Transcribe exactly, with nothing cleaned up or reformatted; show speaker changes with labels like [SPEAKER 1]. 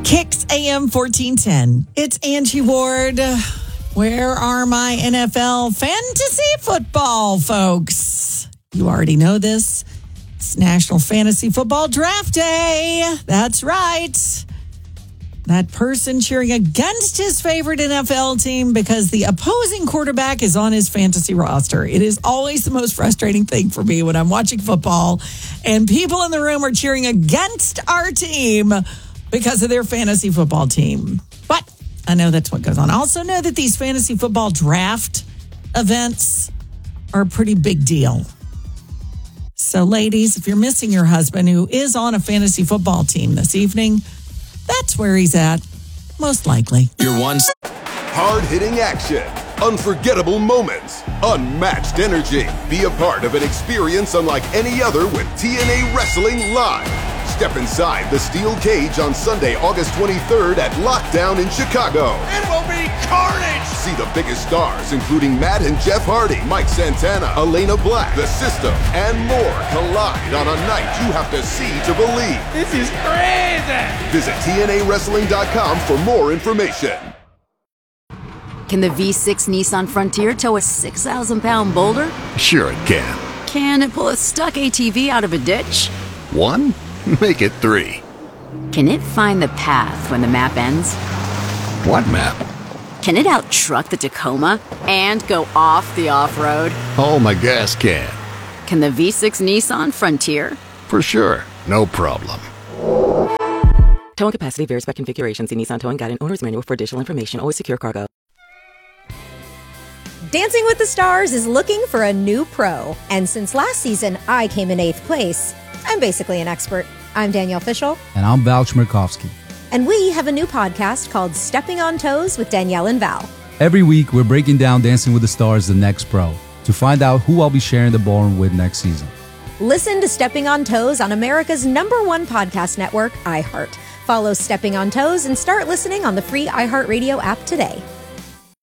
[SPEAKER 1] Kicks A M fourteen ten. It's Angie Ward. Where are my N F L fantasy football folks? You already know this. It's National Fantasy Football Draft Day. That's right. That person cheering against his favorite N F L team because the opposing quarterback is on his fantasy roster. It is always the most frustrating thing for me when I'm watching football and people in the room are cheering against our team because of their fantasy football team. But I know that's what goes on. I also know that these fantasy football draft events are a pretty big deal. So, ladies, if you're missing your husband who is on a fantasy football team this evening, that's where he's at, most likely.
[SPEAKER 2] Your one
[SPEAKER 3] hard-hitting action, unforgettable moments, unmatched energy. Be a part of an experience unlike any other with T N A Wrestling Live. Step inside the steel cage on Sunday, August twenty-third at Lockdown in Chicago.
[SPEAKER 2] It will be carnage!
[SPEAKER 3] See the biggest stars, including Matt and Jeff Hardy, Mike Santana, Elena Black, The System, and more collide on a night you have to see to believe.
[SPEAKER 2] This is crazy!
[SPEAKER 3] Visit T N A wrestling dot com for more information.
[SPEAKER 4] Can the V six Nissan Frontier tow a six thousand pound boulder?
[SPEAKER 5] Sure it can.
[SPEAKER 4] Can it pull a stuck A T V out of a ditch?
[SPEAKER 5] One? Make it three.
[SPEAKER 4] Can it find the path when the map ends?
[SPEAKER 5] What map?
[SPEAKER 4] Can it out-truck the Tacoma and go off the off-road?
[SPEAKER 5] Oh, my gas can.
[SPEAKER 4] Can the V six Nissan Frontier?
[SPEAKER 5] For sure. No problem.
[SPEAKER 6] Towing capacity varies by configuration. See Nissan Towing Guide and Owner's Manual for additional information. Always secure cargo.
[SPEAKER 7] Dancing with the Stars is looking for a new pro. And since last season, I came in eighth place. I'm basically an expert. I'm Danielle Fishel.
[SPEAKER 8] And I'm Val Chmerkovsky.
[SPEAKER 7] And we have a new podcast called Stepping on Toes with Danielle and Val.
[SPEAKER 8] Every week, we're breaking down Dancing with the Stars, the next pro, to find out who I'll be sharing the ballroom with next season.
[SPEAKER 7] Listen to Stepping on Toes on America's number one podcast network, iHeart. Follow Stepping on Toes and start listening on the free iHeartRadio app today.